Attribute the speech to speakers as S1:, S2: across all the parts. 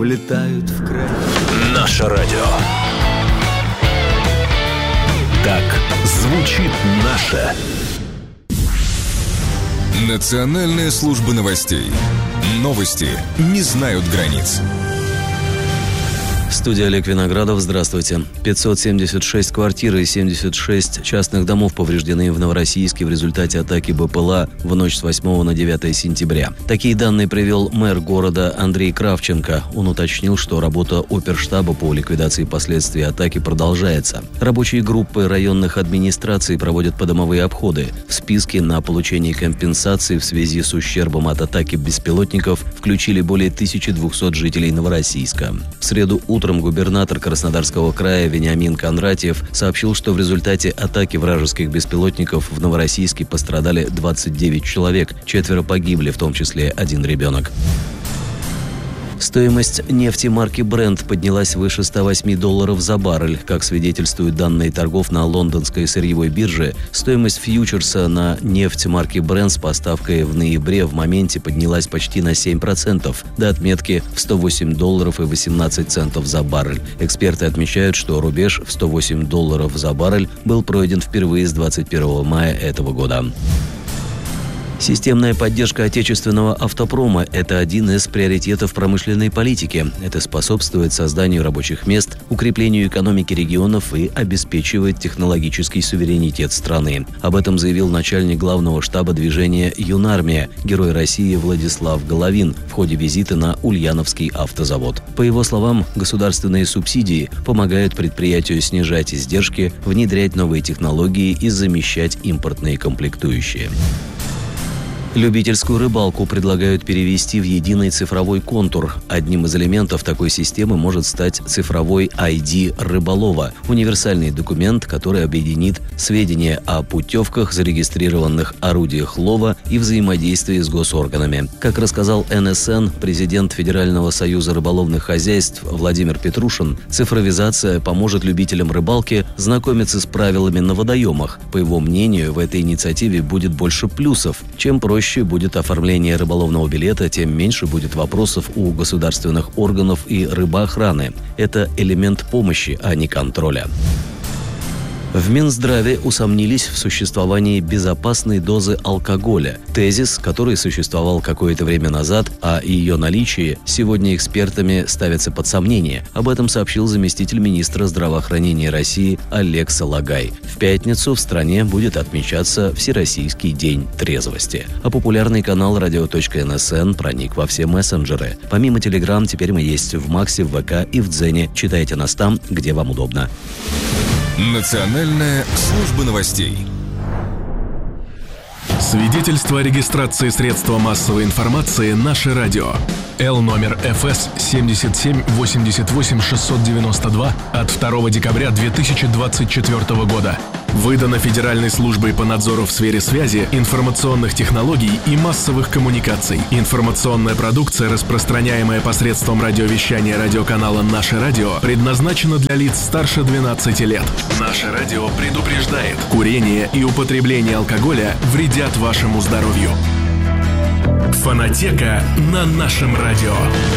S1: улетают в край.
S2: Наше радио. Так звучит наше.
S3: Национальная служба новостей. Новости не знают границ.
S4: Студия Олег Виноградов. Здравствуйте. 576 квартир и 76 частных домов повреждены в Новороссийске в результате атаки БПЛА в ночь с 8 на 9 сентября. Такие данные привел мэр города Андрей Кравченко. Он уточнил, что работа оперштаба по ликвидации последствий атаки продолжается. Рабочие группы районных администраций проводят подомовые обходы. В списке на получение компенсации в связи с ущербом от атаки беспилотников включили более 1200 жителей Новороссийска. В среду утром губернатор Краснодарского края Вениамин Кондратьев сообщил, что в результате атаки вражеских беспилотников в Новороссийске пострадали 29 человек, 4 погибли, в том числе 1 ребенок. Стоимость нефти марки Brent поднялась выше $108 за баррель. Как свидетельствуют данные торгов на лондонской сырьевой бирже, стоимость фьючерса на нефть марки Brent с поставкой в ноябре в моменте поднялась почти на 7%, до отметки в $108.18 за баррель. Эксперты отмечают, что рубеж в $108 за баррель был пройден впервые с 21 мая этого года. Системная поддержка отечественного автопрома – это один из приоритетов промышленной политики. Это способствует созданию рабочих мест, укреплению экономики регионов и обеспечивает технологический суверенитет страны. Об этом заявил начальник главного штаба движения «Юнармия», герой России Владислав Головин в ходе визита на Ульяновский автозавод. По его словам, государственные субсидии помогают предприятию снижать издержки, внедрять новые технологии и замещать импортные комплектующие. Любительскую рыбалку предлагают перевести в единый цифровой контур. Одним из элементов такой системы может стать цифровой ID рыболова – универсальный документ, который объединит сведения о путевках, зарегистрированных орудиях лова и взаимодействии с госорганами. Как рассказал НСН, президент Федерального союза рыболовных хозяйств Владимир Петрушин, цифровизация поможет любителям рыбалки знакомиться с правилами на водоемах. По его мнению, в этой инициативе будет больше плюсов. Чем проще будет оформление рыболовного билета, тем меньше будет вопросов у государственных органов и рыбоохраны. Это элемент помощи, а не контроля. В Минздраве усомнились в существовании безопасной дозы алкоголя. Тезис, который существовал какое-то время назад, о ее наличии сегодня экспертами ставится под сомнение. Об этом сообщил заместитель министра здравоохранения России Олег Салагай. В пятницу в стране будет отмечаться Всероссийский день трезвости. А популярный канал radio.nsn проник во все мессенджеры. Помимо Telegram, теперь мы есть в Максе, в ВК и в Дзене. Читайте нас там, где вам удобно.
S3: Национальная служба новостей.
S2: Свидетельство о регистрации средства массовой информации «Наше радио». Л номер ФС 7788692 от 2 декабря 2024 года. Выдано Федеральной службой по надзору в сфере связи, информационных технологий и массовых коммуникаций. Информационная продукция, распространяемая посредством радиовещания радиоканала «Наше радио», предназначена для лиц старше 12 лет. «Наше радио» предупреждает: курение и употребление алкоголя вредят вашему здоровью. Фонотека на нашем радио.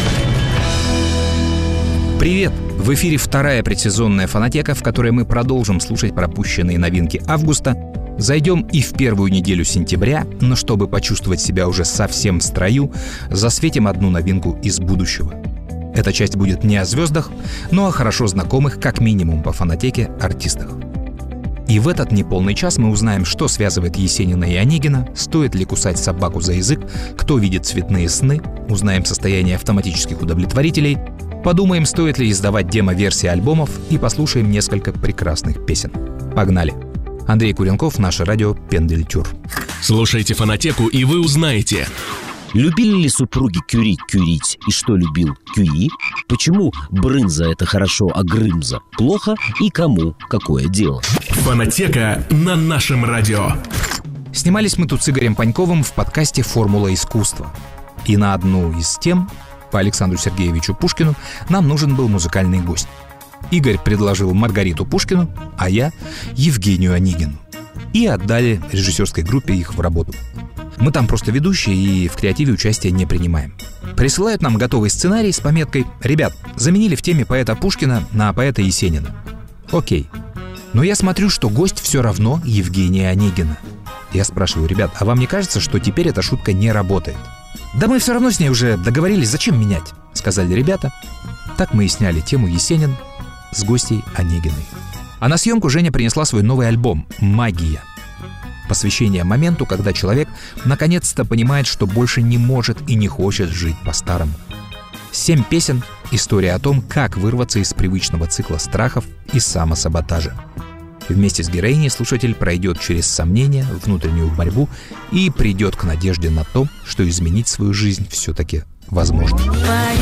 S5: Привет! В эфире вторая предсезонная фонотека, в которой мы продолжим слушать пропущенные новинки августа. Зайдем и в первую неделю сентября, но чтобы почувствовать себя уже совсем в строю, засветим одну новинку из будущего. Эта часть будет не о звездах, но о хорошо знакомых, как минимум по фонотеке, артистах. И в этот неполный час мы узнаем, что связывает Есенина и Онегина, стоит ли кусать собаку за язык, кто видит цветные сны, узнаем состояние автоматических удовлетворителей, подумаем, стоит ли издавать демо-версии альбомов и послушаем несколько прекрасных песен. Погнали! Андрей Куренков, Наше радио, Пендель-Тюр.
S2: Слушайте фонотеку, и вы узнаете:
S6: любили ли супруги курить? И что любил Кюи? Почему брынза — это хорошо, а грымза — плохо? И кому какое дело?
S2: Фонотека на нашем радио.
S5: Снимались мы тут с Игорем Паньковым в подкасте «Формула искусства». И на одну из тем, по Александру Сергеевичу Пушкину, нам нужен был музыкальный гость. Игорь предложил Маргариту Пушкину, а я — Евгению Онегину. И отдали режиссерской группе их в работу. Мы там просто ведущие и в креативе участия не принимаем. Присылают нам готовый сценарий с пометкой: «Ребят, заменили в теме поэта Пушкина на поэта Есенина». Окей. Но я смотрю, что гость все равно Евгения Онегина. Я спрашиваю: ребят, а вам не кажется, что теперь эта шутка не работает? «Да мы все равно с ней уже договорились, зачем менять?» — сказали ребята. Так мы и сняли тему Есенин с гостьей Онегиной. А на съемку Женя принесла свой новый альбом «Магия». Посвящение моменту, когда человек наконец-то понимает, что больше не может и не хочет жить по-старому. 7 песен — история о том, как вырваться из привычного цикла страхов и самосаботажа. Вместе с героиней слушатель пройдет через сомнения, внутреннюю борьбу и придет к надежде на то, что изменить свою жизнь все-таки возможно.